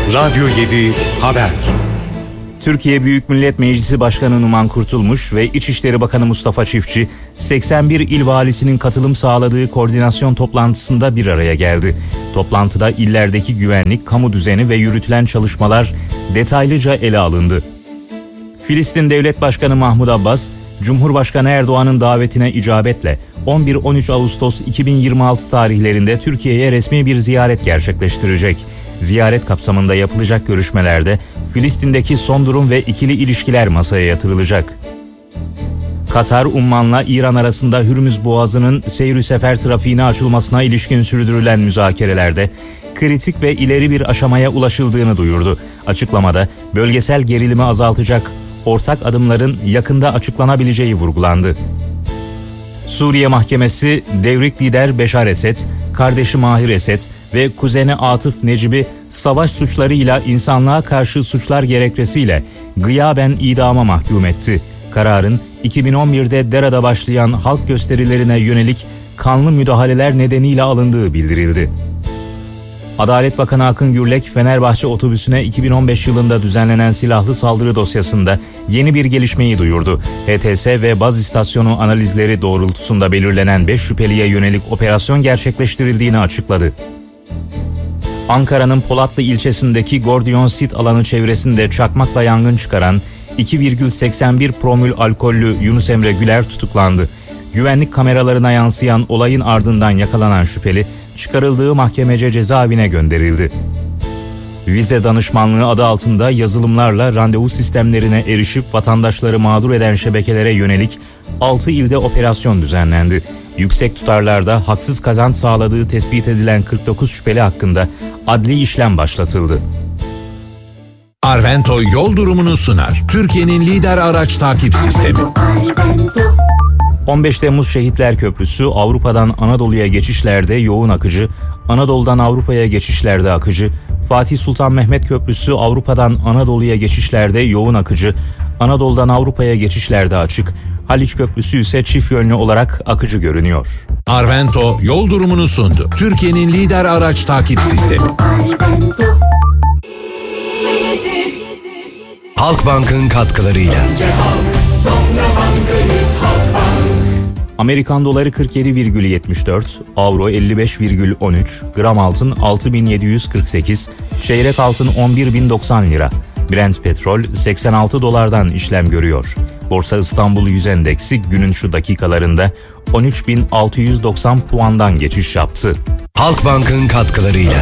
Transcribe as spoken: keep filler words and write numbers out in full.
Radyo yedi Haber. Türkiye Büyük Millet Meclisi Başkanı Numan Kurtulmuş ve İçişleri Bakanı Mustafa Çiftçi, seksen bir il valisinin katılım sağladığı koordinasyon toplantısında bir araya geldi. Toplantıda illerdeki güvenlik, kamu düzeni ve yürütülen çalışmalar detaylıca ele alındı. Filistin Devlet Başkanı Mahmud Abbas, Cumhurbaşkanı Erdoğan'ın davetine icabetle on bir on üç Ağustos iki bin yirmi altı tarihlerinde Türkiye'ye resmi bir ziyaret gerçekleştirecek. Ziyaret kapsamında yapılacak görüşmelerde Filistin'deki son durum ve ikili ilişkiler masaya yatırılacak. Katar, Umman'la İran arasında Hürmüz Boğazı'nın seyr-i sefer trafiğine açılmasına ilişkin sürdürülen müzakerelerde kritik ve ileri bir aşamaya ulaşıldığını duyurdu. Açıklamada bölgesel gerilimi azaltacak ortak adımların yakında açıklanabileceği vurgulandı. Suriye Mahkemesi, devrik lider Beşar Esed, kardeşi Mahir Esed ve kuzeni Atıf Necip'i savaş suçlarıyla insanlığa karşı suçlar gerekçesiyle gıyaben idama mahkum etti. Kararın iki bin on birde Dera'da başlayan halk gösterilerine yönelik kanlı müdahaleler nedeniyle alındığı bildirildi. Adalet Bakanı Akın Gürlek, Fenerbahçe otobüsüne iki bin on beş yılında düzenlenen silahlı saldırı dosyasında yeni bir gelişmeyi duyurdu. H T S ve baz istasyonu analizleri doğrultusunda belirlenen beş şüpheliye yönelik operasyon gerçekleştirildiğini açıkladı. Ankara'nın Polatlı ilçesindeki Gordiyon sit alanı çevresinde çakmakla yangın çıkaran iki virgül seksen bir promil alkollü Yunus Emre Güler tutuklandı. Güvenlik kameralarına yansıyan olayın ardından yakalanan şüpheli, çıkarıldığı mahkemece cezaevine gönderildi. Vize danışmanlığı adı altında yazılımlarla randevu sistemlerine erişip vatandaşları mağdur eden şebekelere yönelik altı ilde operasyon düzenlendi. Yüksek tutarlarda haksız kazanç sağladığı tespit edilen kırk dokuz şüpheli hakkında adli işlem başlatıldı. Arvento yol durumunu sunar. Türkiye'nin lider araç takip sistemi. on beş Temmuz Şehitler Köprüsü Avrupa'dan Anadolu'ya geçişlerde yoğun akıcı, Anadolu'dan Avrupa'ya geçişlerde akıcı, Fatih Sultan Mehmet Köprüsü Avrupa'dan Anadolu'ya geçişlerde yoğun akıcı, Anadolu'dan Avrupa'ya geçişlerde açık, Haliç Köprüsü ise çift yönlü olarak akıcı görünüyor. Arvento yol durumunu sundu. Türkiye'nin lider araç takip sistemi. Halkbank'ın katkılarıyla. Amerikan doları kırk yedi virgül yetmiş dört, avro elli beş virgül on üç, gram altın altı bin yedi yüz kırk sekiz, çeyrek altın on bir bin doksan lira. Brent petrol seksen altı dolardan işlem görüyor. Borsa İstanbul Yüz Endeksi günün şu dakikalarında on üç bin altı yüz doksan puandan geçiş yaptı. Halkbank'ın katkılarıyla.